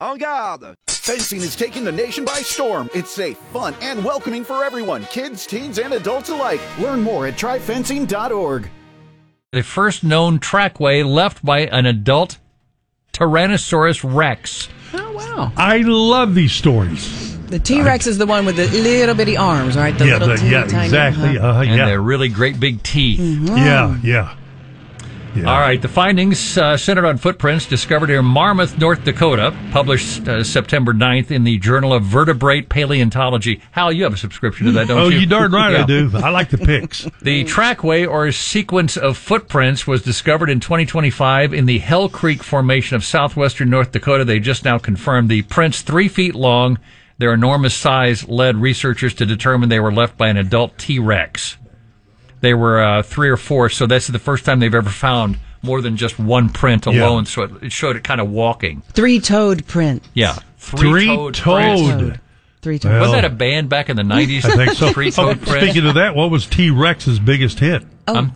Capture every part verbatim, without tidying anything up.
En garde! Fencing is taking the nation by storm. It's safe, fun, and welcoming for everyone, kids, teens, and adults alike. Learn more at try fencing dot org. The first known trackway left by an adult Tyrannosaurus Rex. Oh, wow. I love these stories. The T-Rex is the one with the little bitty arms, right? The yeah, little the, teeny, yeah, tiny, exactly. Uh-huh. Uh, And yeah. they're really great big teeth. Mm-hmm. yeah, yeah. Yeah. All right, the findings uh, centered on footprints discovered near Marmarth, North Dakota, published uh, September ninth in the Journal of Vertebrate Paleontology. Hal, you have a subscription to that, don't oh, you? you darn right Yeah. I do. I like the pics. The trackway, or sequence of footprints, was discovered in twenty twenty-five in the Hell Creek Formation of southwestern North Dakota. They just now confirmed the prints, three feet long, their enormous size led researchers to determine they were left by an adult T-Rex. They were uh, three or four, so that's the first time they've ever found more than just one print alone, Yeah. so it, it showed it kind of walking. Three-toed print. Yeah. Three-toed. Three-toed. print. Three-toed. Well, Wasn't that a band back in the nineties? I think so. Three-toed Oh, print. speaking of that, what was T-Rex's biggest hit? Oh, I'm,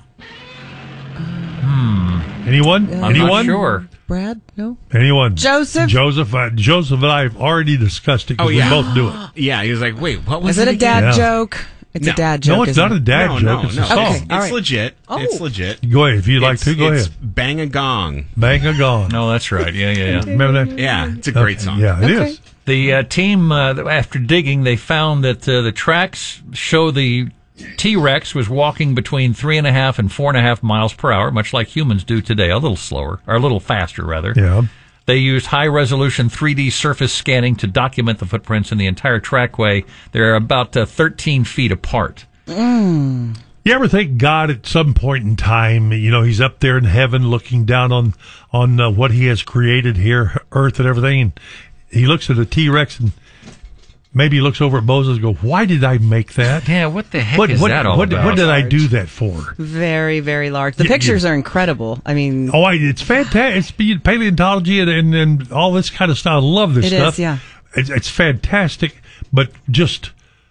Anyone? I'm I'm Anyone? not sure. Brad? No? Anyone? Joseph? Joseph. Uh, Joseph and I have already discussed it because Oh, yeah. we both do it. Yeah, he was like, wait, what was Is it a again? dad Yeah. joke? It's No. a dad joke. No, it's isn't not a it? dad no, joke. no, it's no. a song. Okay. It's All right. legit. Oh. It's legit. Go ahead if you'd like it's, to. Go it's ahead. Bang a Gong. Bang a gone. No, that's right. Yeah, yeah, yeah. Remember that? Yeah, it's a great Okay, song. Yeah, it is. Okay. The uh, team, uh, after digging, they found that uh, the tracks show the T-Rex was walking between three and a half and four and a half miles per hour, much like humans do today, a little slower, or a little faster, rather. Yeah. They used high-resolution three D surface scanning to document the footprints in the entire trackway. They're about uh, thirteen feet apart. Mm. You ever think God at some point in time, you know, he's up there in heaven looking down on on uh, what he has created here, earth and everything, and he looks at a T-Rex and maybe he looks over at Moses and goes, why did I make that? Yeah, what the heck What, is what, that all what, about? what did I do that for? Very, very large. The Yeah, pictures yeah. are incredible. I mean, Oh, I, it's fantastic. It's be- paleontology and, and, and all this kind of stuff. I love this It is, stuff. yeah. It's, it's fantastic, but just,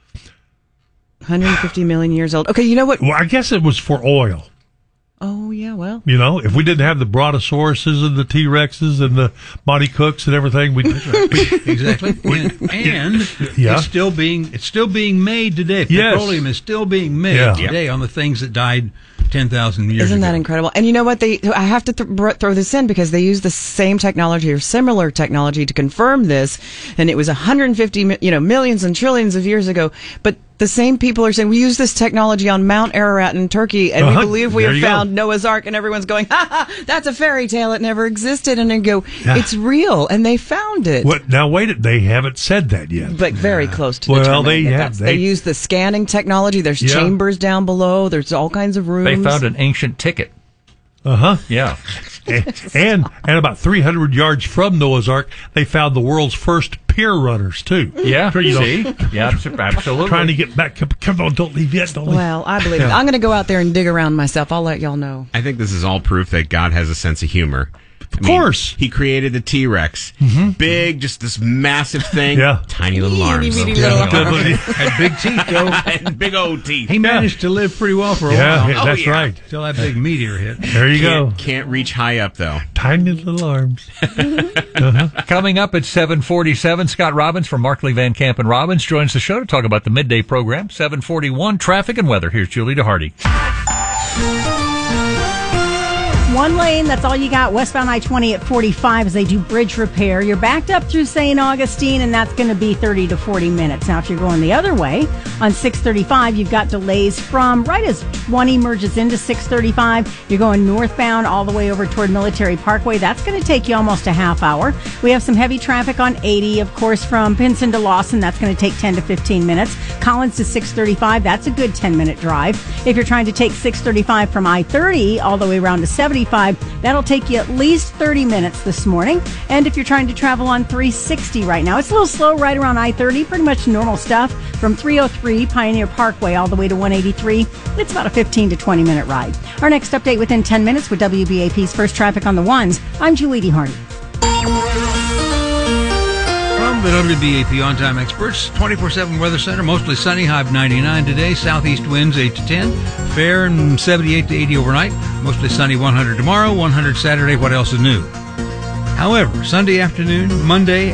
one hundred fifty million years old. Okay, you know what? well, I guess it was for oil. Oh, yeah, well. You know, if we didn't have the Brontosauruses and the T-Rexes and the Monty Cooks and everything, we'd... Exactly, and, and Yeah. it's still being it's still being made today. Yes. Petroleum is still being made Yeah. today on the things that died ten thousand years Isn't ago. that incredible? And you know what? They I have to th- br- throw this in because they use the same technology or similar technology to confirm this, and it was one hundred fifty, mi- you know, millions and trillions of years ago. But the same people are saying we use this technology on Mount Ararat in Turkey, and Uh-huh. we believe we There have you go. found Noah's Ark, and everyone's going, "Ha ha! That's a fairy tale. It never existed." And they go, Yeah. "It's real," and they found it. What? Now, wait, they haven't said that yet. But very close to Well, determining they that have- that's- they- they use the scanning technology. There's Yeah. chambers down below. There's all kinds of rooms. They found an ancient ticket. Uh-huh. Yeah. and, and and about three hundred yards from Noah's Ark, they found the world's first pier runners, too. Yeah, You know, see? Yeah, absolutely. trying to get back. Come, come on, don't leave yet. Don't leave. Well, I believe it. Yeah. I'm going to go out there and dig around myself. I'll let y'all know. I think this is all proof that God has a sense of humor. Of course. He created the T-Rex. Big, just this massive thing. Yeah. Tiny little arms. Itty bitty though. little arms. Had big teeth though. And big old teeth. He managed to live pretty well for a Yeah, while. yeah, Oh, that's yeah. right. Till that big meteor hit. There you go. Can't, can't reach high up, though. Tiny little arms. Coming up at seven forty-seven, Scott Robbins from Markley, Van Camp and Robbins joins the show to talk about the midday program. seven forty-one, traffic and weather. Here's Julie DeHardy. One lane, that's all you got. Westbound I twenty at forty-five as they do bridge repair. You're backed up through Saint Augustine, and that's going to be thirty to forty minutes. Now, if you're going the other way on six thirty-five, you've got delays from right as twenty merges into six thirty-five. You're going northbound all the way over toward Military Parkway. That's going to take you almost a half hour. We have some heavy traffic on eighty, of course, from Pinson to Lawson. That's going to take ten to fifteen minutes. Collins to six thirty-five. That's a good ten minute drive. If you're trying to take six thirty-five from I thirty all the way around to seventy-five, that'll take you at least thirty minutes this morning. And if you're trying to travel on three sixty right now, it's a little slow right around I thirty, pretty much normal stuff. From three oh three Pioneer Parkway all the way to one eighty-three, it's about a fifteen to twenty minute ride. Our next update within ten minutes with W B A P's First Traffic on the Ones. I'm Julie DeHardy. From the W B A P On-Time Experts, twenty-four seven Weather Center, mostly sunny, high of ninety-nine today, southeast winds eight to ten, fair and seventy-eight to eighty overnight, mostly sunny one hundred tomorrow, one hundred Saturday, what else is new? However, Sunday afternoon, Monday,